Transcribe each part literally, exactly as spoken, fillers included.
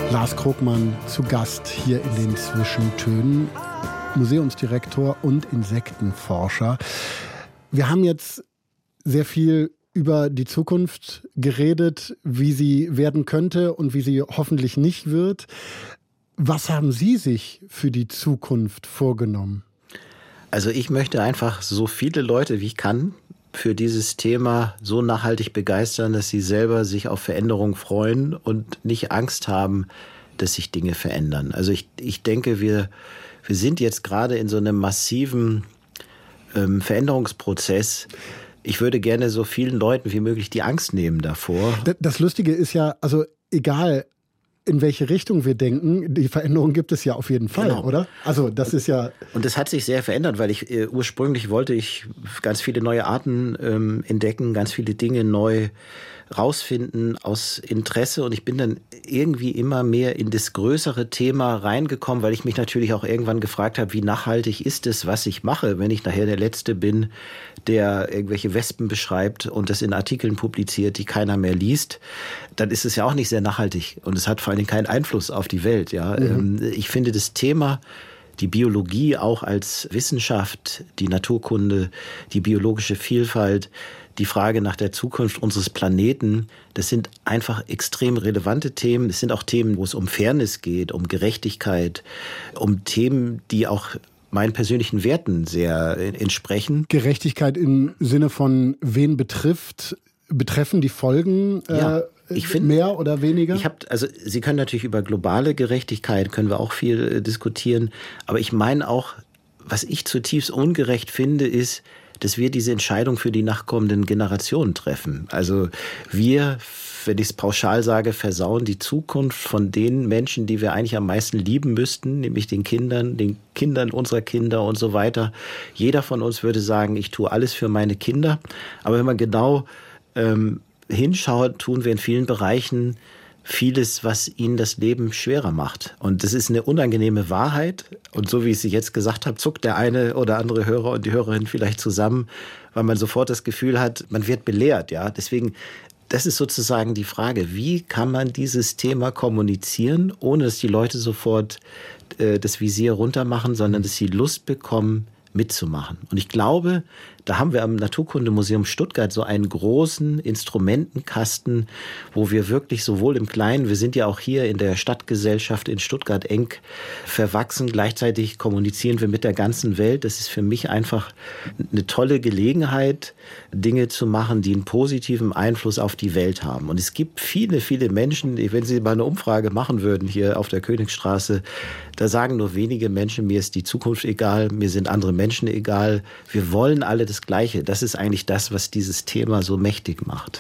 Lars Krogmann zu Gast hier in den Zwischentönen, Museumsdirektor und Insektenforscher. Wir haben jetzt sehr viel über die Zukunft geredet, wie sie werden könnte und wie sie hoffentlich nicht wird. Was haben Sie sich für die Zukunft vorgenommen? Also ich möchte einfach so viele Leute wie ich kann für dieses Thema so nachhaltig begeistern, dass sie selber sich auf Veränderung freuen und nicht Angst haben, dass sich Dinge verändern. Also ich, ich denke, wir, wir sind jetzt gerade in so einem massiven ähm, Veränderungsprozess. Ich würde gerne so vielen Leuten wie möglich die Angst nehmen davor. Das Lustige ist ja, also egal in welche Richtung wir denken, die Veränderung gibt es ja auf jeden Fall, genau. Oder? Also das ist ja... Und das hat sich sehr verändert, weil ich äh, ursprünglich wollte ich ganz viele neue Arten ähm, entdecken, ganz viele Dinge neu rausfinden aus Interesse, und ich bin dann irgendwie immer mehr in das größere Thema reingekommen, weil ich mich natürlich auch irgendwann gefragt habe, wie nachhaltig ist es, was ich mache, wenn ich nachher der Letzte bin, der irgendwelche Wespen beschreibt und das in Artikeln publiziert, die keiner mehr liest, dann ist es ja auch nicht sehr nachhaltig und es hat vor allen Dingen keinen Einfluss auf die Welt. Ja, mhm. Ich finde das Thema, die Biologie auch als Wissenschaft, die Naturkunde, die biologische Vielfalt, die Frage nach der Zukunft unseres Planeten, das sind einfach extrem relevante Themen. Es sind auch Themen, wo es um Fairness geht, um Gerechtigkeit, um Themen, die auch meinen persönlichen Werten sehr entsprechen. Gerechtigkeit im Sinne von, wen betrifft, betreffen die Folgen äh, ja. Ich find, mehr oder weniger? Ich hab, also Sie können natürlich über globale Gerechtigkeit, können wir auch viel äh, diskutieren, aber ich meine auch, was ich zutiefst ungerecht finde, ist, dass wir diese Entscheidung für die nachkommenden Generationen treffen. Also wir, wenn ich es pauschal sage, versauen die Zukunft von den Menschen, die wir eigentlich am meisten lieben müssten, nämlich den Kindern, den Kindern unserer Kinder und so weiter. Jeder von uns würde sagen, ich tue alles für meine Kinder. Aber wenn man genau ähm, hinschaut, tun wir in vielen Bereichen vieles, was ihnen das Leben schwerer macht. Und das ist eine unangenehme Wahrheit. Und so wie ich sie jetzt gesagt habe, zuckt der eine oder andere Hörer und die Hörerin vielleicht zusammen, weil man sofort das Gefühl hat, man wird belehrt. Ja, deswegen, das ist sozusagen die Frage, wie kann man dieses Thema kommunizieren, ohne dass die Leute sofort äh, das Visier runter machen, sondern dass sie Lust bekommen, mitzumachen. Und ich glaube, da haben wir am Naturkundemuseum Stuttgart so einen großen Instrumentenkasten, wo wir wirklich sowohl im Kleinen, wir sind ja auch hier in der Stadtgesellschaft in Stuttgart eng verwachsen, gleichzeitig kommunizieren wir mit der ganzen Welt. Das ist für mich einfach eine tolle Gelegenheit, Dinge zu machen, die einen positiven Einfluss auf die Welt haben. Und es gibt viele, viele Menschen, wenn Sie mal eine Umfrage machen würden hier auf der Königstraße, da sagen nur wenige Menschen, mir ist die Zukunft egal, mir sind andere Menschen egal. Wir wollen alle das Gleiche. Das ist eigentlich das, was dieses Thema so mächtig macht.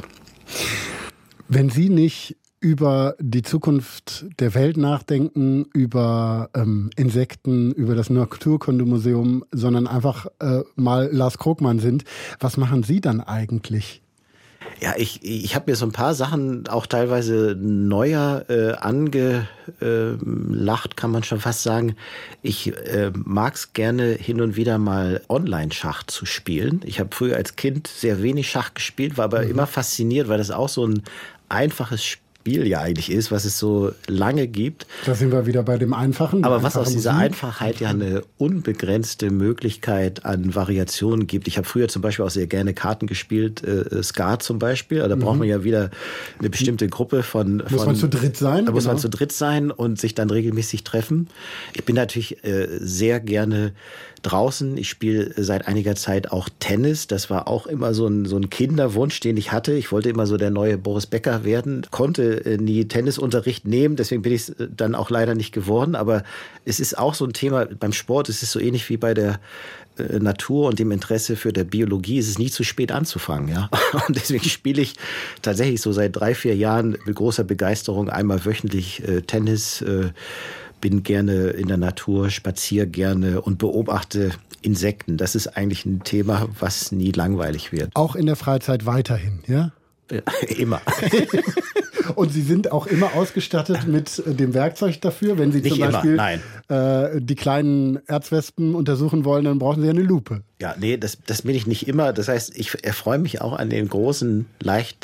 Wenn Sie nicht über die Zukunft der Welt nachdenken, über ähm, Insekten, über das Naturkundemuseum, sondern einfach äh, mal Lars Krogmann sind, was machen Sie dann eigentlich? Ja, ich, ich habe mir so ein paar Sachen auch teilweise neuer äh, angelacht, kann man schon fast sagen. Ich äh, mag es gerne hin und wieder mal Online-Schach zu spielen. Ich habe früher als Kind sehr wenig Schach gespielt, war aber mhm. immer fasziniert, weil das auch so ein einfaches Spiel ja eigentlich ist, was es so lange gibt. Da sind wir wieder bei dem Einfachen. Aber was aus dieser Musik. Einfachheit ja eine unbegrenzte Möglichkeit an Variationen gibt. Ich habe früher zum Beispiel auch sehr gerne Karten gespielt, äh, Skat zum Beispiel. Da mhm. braucht man ja wieder eine bestimmte Gruppe von... Muss von, man zu dritt sein? Da muss genau. man zu dritt sein und sich dann regelmäßig treffen. Ich bin natürlich äh, sehr gerne draußen. Ich spiele seit einiger Zeit auch Tennis. Das war auch immer so ein, so ein Kinderwunsch, den ich hatte. Ich wollte immer so der neue Boris Becker werden, konnte äh, nie Tennisunterricht nehmen, deswegen bin ich es dann auch leider nicht geworden. Aber es ist auch so ein Thema beim Sport, es ist so ähnlich wie bei der äh, Natur und dem Interesse für der Biologie. Es ist nie zu spät anzufangen. Ja? Und deswegen spiele ich tatsächlich so seit drei, vier Jahren mit großer Begeisterung einmal wöchentlich äh, Tennis, äh, bin gerne in der Natur, spaziere gerne und beobachte Insekten. Das ist eigentlich ein Thema, was nie langweilig wird. Auch in der Freizeit weiterhin, ja? Ja, immer. Und Sie sind auch immer ausgestattet mit dem Werkzeug dafür, wenn Sie Nicht zum Beispiel immer, nein. Äh, die kleinen Erzwespen untersuchen wollen, dann brauchen Sie ja eine Lupe. Ja, nee, das, das bin ich nicht immer. Das heißt, ich erfreue mich auch an den großen, leicht